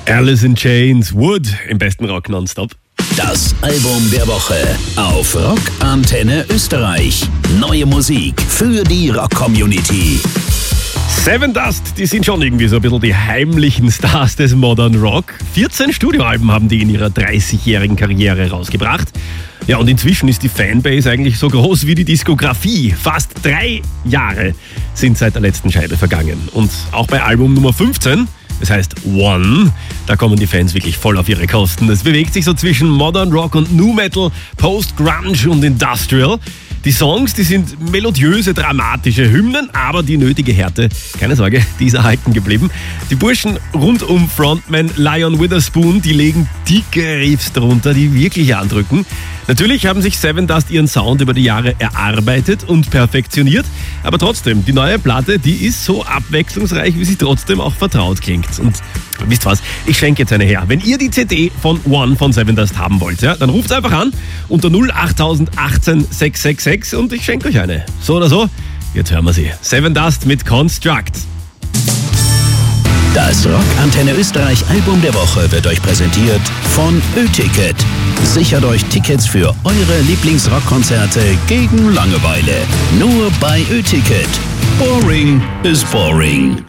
Alice in Chains, Wood im besten Rock nonstop. Das Album der Woche auf Rock Antenne Österreich. Neue Musik für die Rock-Community. Sevendust, die sind schon irgendwie so ein bisschen die heimlichen Stars des Modern Rock. 14 Studioalben haben die in ihrer 30-jährigen Karriere rausgebracht. Ja, und inzwischen ist die Fanbase eigentlich so groß wie die Diskografie. Fast 3 Jahre sind seit der letzten Scheibe vergangen. Und auch bei Album Nummer 15, das heißt One, da kommen die Fans wirklich voll auf ihre Kosten. Es bewegt sich so zwischen Modern Rock und Nu Metal, Post-Grunge und Industrial. Die Songs, die sind melodiöse, dramatische Hymnen, aber die nötige Härte, keine Sorge, die ist erhalten geblieben. Die Burschen rund um Frontman Lion Witherspoon, die legen dicke Riffs drunter, die wirklich andrücken. Natürlich haben sich Sevendust ihren Sound über die Jahre erarbeitet und perfektioniert, aber trotzdem, die neue Platte, die ist so abwechslungsreich, wie sie trotzdem auch vertraut klingt. Und wisst was, ich schenke jetzt eine her. Wenn ihr die CD von One von Sevendust haben wollt, ja, dann ruft einfach an unter 08018 666 und ich schenke euch eine. So oder so, jetzt hören wir sie. Sevendust mit Construct. Das Rock Antenne Österreich Album der Woche wird euch präsentiert von Ö-Ticket. Sichert euch Tickets für eure Lieblingsrockkonzerte gegen Langeweile. Nur bei Ö-Ticket. Boring is boring.